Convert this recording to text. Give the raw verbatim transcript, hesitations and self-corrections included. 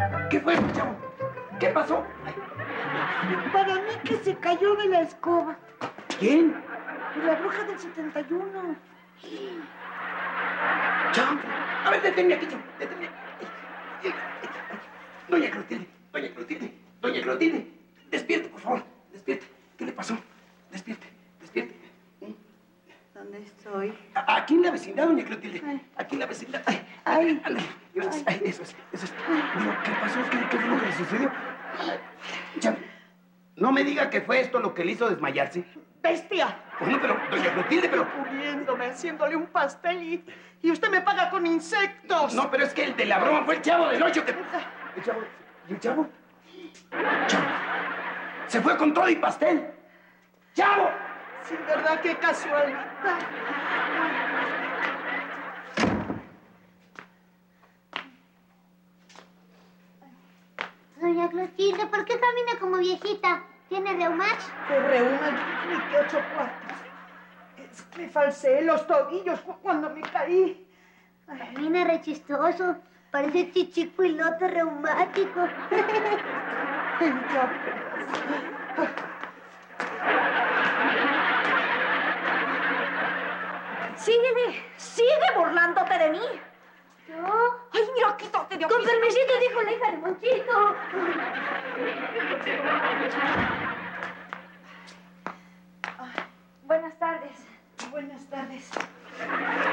¿Qué fue, chavo? ¿Qué pasó? Ay. Para mí que se cayó de la escoba. ¿Quién? La bruja del setenta y uno. Chavo. A ver, deténme aquí, chavo. Deténme. Doña Clotilde, doña Clotilde, doña Clotilde. Despierte, por favor. Despierte. ¿Qué le pasó? Despierte, despierte. ¿Dónde estoy? Aquí en la vecindad, doña Clotilde. Ay. Aquí en la vecindad. Ay, ay, ay, ay, ay, eso es, eso es. Digo, ¿qué pasó? ¿Qué, qué fue lo que le sucedió? Ya, no me diga que fue esto lo que le hizo desmayarse. ¡Bestia! Bueno, pero, doña Clotilde, pero... Puliéndome, haciéndole un pastel y, y usted me paga con insectos. No, pero es que el de la broma fue el Chavo del Ocho que... ¿El Chavo? ¿Y el Chavo? ¡Chavo! ¡Se fue con todo y pastel! ¡Chavo! Sí, ¿verdad? Qué casualidad. Doña Clotilde, ¿por qué camina como viejita? ¿Tiene reumato? ¿Qué reúna? Ni que ocho cuartos. Es que me falseé los tobillos cuando me caí. Ay. Camina re chistoso. Parece chichicuilote reumático. Síguele, sigue burlándote de mí. ¿Yo? Ay, mira, quítate de aquí. Con permisito, dijo la hija de Monchito. Buenas tardes. Buenas tardes.